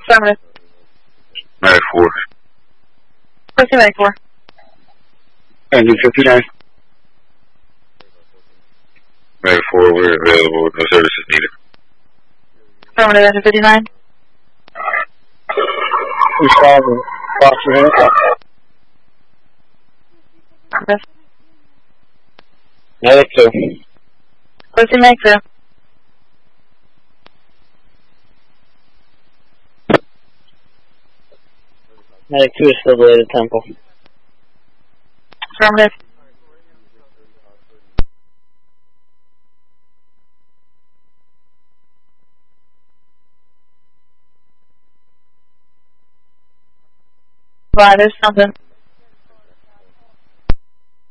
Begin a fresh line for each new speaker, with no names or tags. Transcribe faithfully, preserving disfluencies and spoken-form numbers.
Affirmative.
Medic four.
What's your medic for?
Engine fifty-nine. Medic four, we're available. No services needed.
Affirmative, engine fifty-nine.
Who's calling? Foster Hill.
Affirmative.
Medic two.
What's your medic for?
Medic two is still delayed at Temple.
Affirmative. Right, there's something.